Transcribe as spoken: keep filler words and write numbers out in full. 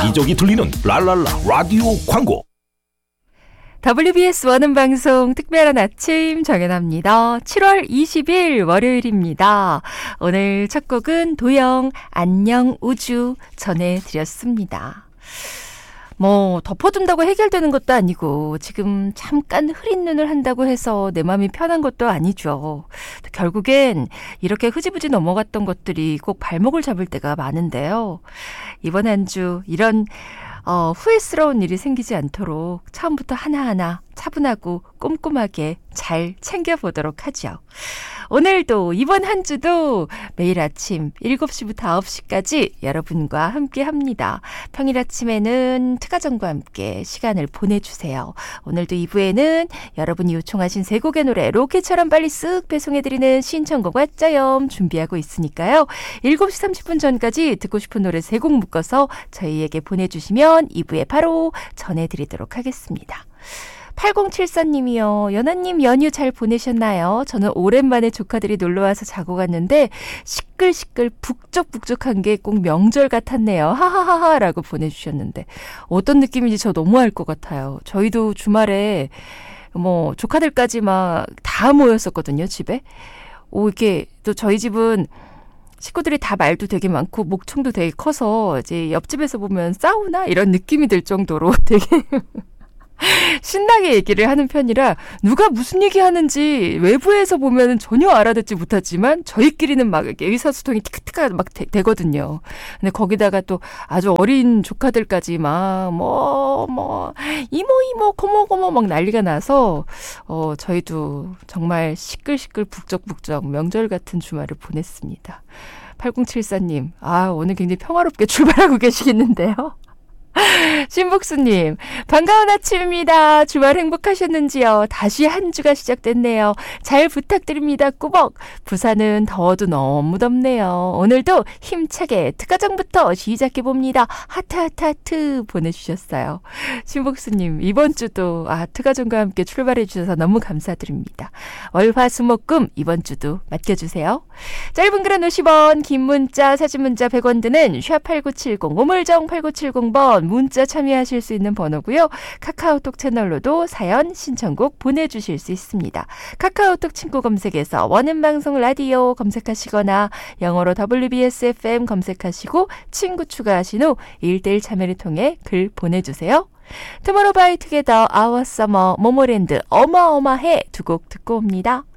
여기저기 들리는 랄랄라 라디오 광고. 더블유비에스 원음방송 특별한 아침 정연합니다. 칠월 이십일 월요일입니다. 오늘 첫 곡은 도영 안녕 우주 전해드렸습니다. 뭐 덮어둔다고 해결되는 것도 아니고 지금 잠깐 흐린 눈을 한다고 해서 내 마음이 편한 것도 아니죠. 결국엔 이렇게 흐지부지 넘어갔던 것들이 꼭 발목을 잡을 때가 많은데요. 이번 한 주 이런 어, 후회스러운 일이 생기지 않도록 처음부터 하나하나 차분하고 꼼꼼하게 잘 챙겨보도록 하죠. 오늘도 이번 한 주도 매일 아침 일곱 시부터 아홉 시까지 여러분과 함께 합니다. 평일 아침에는 특가정과 함께 시간을 보내주세요. 오늘도 이 부에는 여러분이 요청하신 세 곡의 노래 로켓처럼 빨리 쓱 배송해드리는 신청곡 왔자염 준비하고 있으니까요. 일곱 시 삼십 분 전까지 듣고 싶은 노래 세 곡 묶어서 저희에게 보내주시면 이 부에 바로 전해드리도록 하겠습니다. 팔공칠사 님이요. 연하님 연휴 잘 보내셨나요? 저는 오랜만에 조카들이 놀러와서 자고 갔는데 시끌시끌 북적북적한 게 꼭 명절 같았네요. 하하하하 라고 보내주셨는데 어떤 느낌인지 저 너무 알 것 같아요. 저희도 주말에 뭐 조카들까지 막 다 모였었거든요. 집에. 오, 이렇게 또 저희 집은 식구들이 다 말도 되게 많고 목청도 되게 커서 이제 옆집에서 보면 싸우나? 이런 느낌이 들 정도로 되게 신나게 얘기를 하는 편이라 누가 무슨 얘기하는지 외부에서 보면 전혀 알아듣지 못하지만 저희끼리는 막 의사소통이 티크티크 막 되, 되거든요. 근데 거기다가 또 아주 어린 조카들까지 막 뭐 뭐 이모 이모 고모 고모 막 난리가 나서 어 저희도 정말 시끌시끌 북적북적 명절 같은 주말을 보냈습니다. 팔공칠사 님, 아 오늘 굉장히 평화롭게 출발하고 계시겠는데요. 신복수님, 반가운 아침입니다. 주말 행복하셨는지요? 다시 한 주가 시작됐네요. 잘 부탁드립니다. 꾸벅. 부산은 더워도 너무 덥네요. 오늘도 힘차게 특가정부터 시작해봅니다. 하트 하트 하트 보내주셨어요. 신복수님, 이번 주도 아 특가정과 함께 출발해주셔서 너무 감사드립니다. 월화수목금 이번 주도 맡겨주세요. 짧은 글은 오십 원, 긴 문자, 사진 문자 백 원 드는 샵팔구칠공, 우물정 팔구칠공 번 문자 참여하실 수 있는 번호고요. 카카오톡 채널로도 사연 신청곡 보내주실 수 있습니다. 카카오톡 친구 검색에서 원음방송 라디오 검색하시거나 영어로 더블유비에스 에프엠 검색하시고 친구 추가하신 후 일 대일 참여를 통해 글 보내주세요. 투모로우 바이 투게더 아워 서머 모모랜드 어마어마해 두 곡 듣고 옵니다.